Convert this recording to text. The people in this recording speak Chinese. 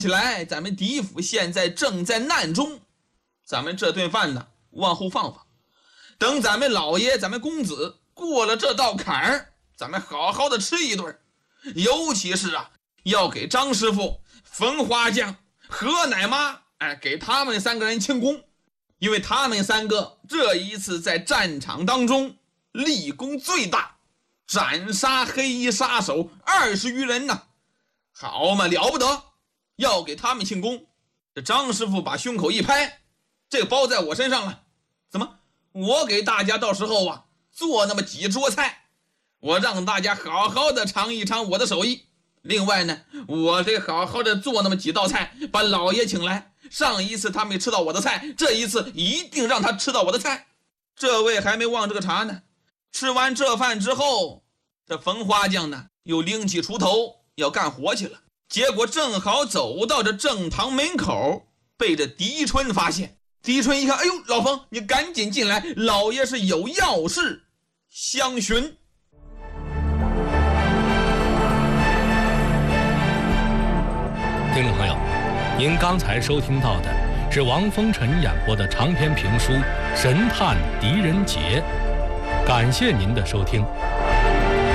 起来，咱们狄府现在正在难中，咱们这顿饭呢，往后放放，等咱们老爷、咱们公子过了这道坎儿，咱们好好的吃一顿。尤其是要给张师傅、冯花匠、何奶妈，给他们3个人庆功，因为他们3个这一次在战场当中立功最大，斩杀黑衣杀手20余人呢，好嘛，了不得，要给他们庆功。这张师傅把胸口一拍，这个包在我身上了，怎么我给大家到时候做那么几桌菜，我让大家好好的尝一尝我的手艺。另外呢，我得好好的做那么几道菜，把老爷请来。上一次他没吃到我的菜，这一次一定让他吃到我的菜。这位还没忘这个茬呢。吃完这饭之后，这冯花匠呢又拎起锄头要干活去了。结果正好走到这正堂门口，被这狄春发现。狄春一看，哎呦，老冯，你赶紧进来，老爷是有要事相询。 听众朋友，您刚才收听到的是王风尘演播的长篇评书《神探狄仁杰》，感谢您的收听。